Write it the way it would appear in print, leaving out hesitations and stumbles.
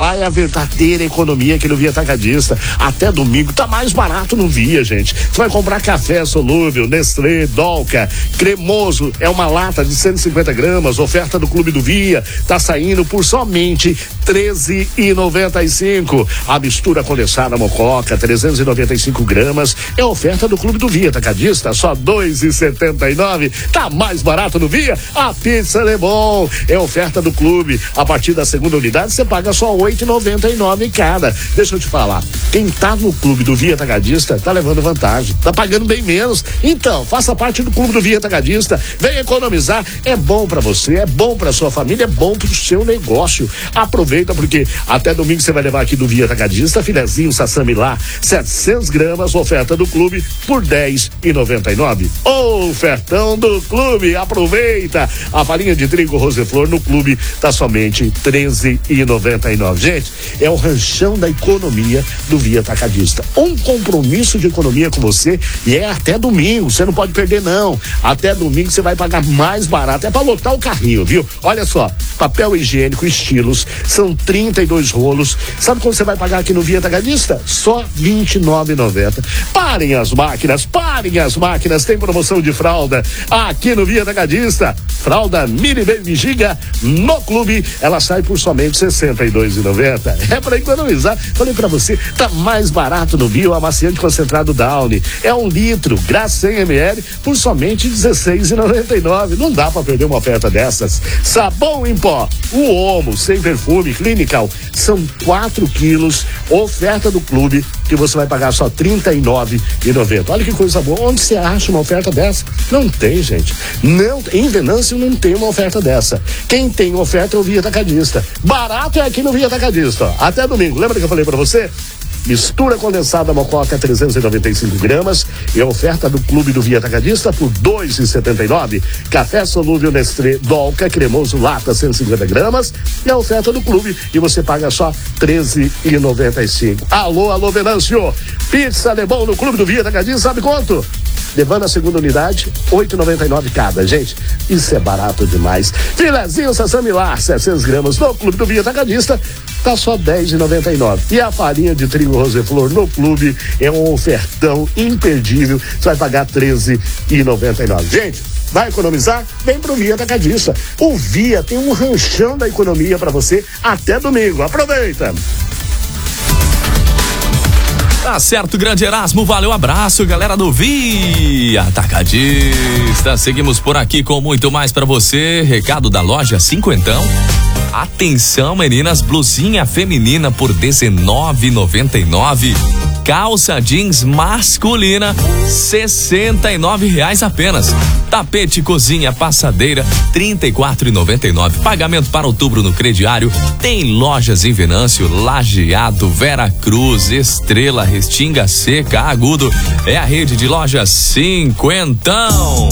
a verdadeira economia aqui no Via Atacadista. Até domingo tá mais barato no Via, gente. Você vai comprar café solúvel, Nestlé, Dolca, cremoso, é uma lata de 150 gramas, oferta do Clube do Via, tá saindo por somente R$13,95. A mistura condensada Mococa, 395 gramas, é oferta do Clube do Via Atacadista, só R$2,79. Tá mais barato no Via? A pizza é bom, é oferta do clube. A partir da segunda unidade você paga só R$8,99 cada. Deixa eu te falar, quem tá no Clube do Via Atacadista tá levando vantagem, tá pagando bem menos. Então, faça parte do Clube do Via Atacadista, vem economizar, é bom pra você, é bom pra sua família, é bom pro seu negócio. Aproveita, porque até domingo você vai levar aqui do Via Atacadista filezinho sassami lá, 700 gramas, oferta do clube por R$10,99. Ofertão do clube, aproveita. A farinha de trigo Roseflor no clube tá somente R$13,99. Gente, é o ranchão da economia do Via Atacadista. Um compromisso de economia com você, e é até domingo, você não pode perder não. Até domingo você vai pagar mais barato, é pra lotar o carrinho, viu? Olha só, papel higiênico estilos, são 32 rolos. Sabe quanto você vai pagar aqui no Via Atacadista? Só R$29,90. Parem as máquinas, tem promoção de fralda aqui no Via Atacadista. Fralda Mini Baby Giga no clube, ela sai por somente R$62,90. É pra economizar. Falei pra você, tá mais barato no Via o amaciante concentrado Downy. É 1 litro, grátis 100 ml por somente R$16,99. Não dá pra perder uma oferta dessas. Sabão em pó, o Omo sem perfume Clinical, são 4 quilos, oferta do clube, que você vai pagar só R$39,90. Olha que coisa boa. Onde você acha uma oferta dessa? Não tem, gente. Não, em Venâncio não tem uma oferta dessa. Quem tem oferta é o Via Atacadista. Barato é aqui no Via Atacadista, ó. Até domingo. Lembra que eu falei pra você? Mistura condensada Mococa, 395 gramas, é oferta do Clube do Via Atacadista por R$2,79. Café solúvel Nestlé Dolca cremoso lata, 150 gramas, é oferta do clube e você paga só R$13,95. Alô Venâncio, pizza é bom no Clube do Via Atacadista, sabe quanto? Levando a segunda unidade, R$8,99 cada, gente. Isso é barato demais. Filezinho sassami lá, 700 gramas no Clube do Via Atacadista, tá só R$10,99. E a farinha de trigo Roseflor no clube é um ofertão imperdível. Você vai pagar R$13,99. Gente, vai economizar? Vem pro Via Atacadista. O Via tem um ranchão da economia pra você até domingo. Aproveita! Tá certo, grande Erasmo, valeu, abraço, galera do Via Atacadista. Seguimos por aqui com muito mais pra você. Recado da loja Cinquentão. Atenção, meninas, blusinha feminina por R$19,99. Calça jeans masculina, R$69 apenas. Tapete cozinha passadeira, R$34,99. Pagamento para outubro no crediário. Tem lojas em Venâncio, Lajeado, Vera Cruz, Estrela, Restinga Seca, Agudo. É a rede de lojas Cinquentão.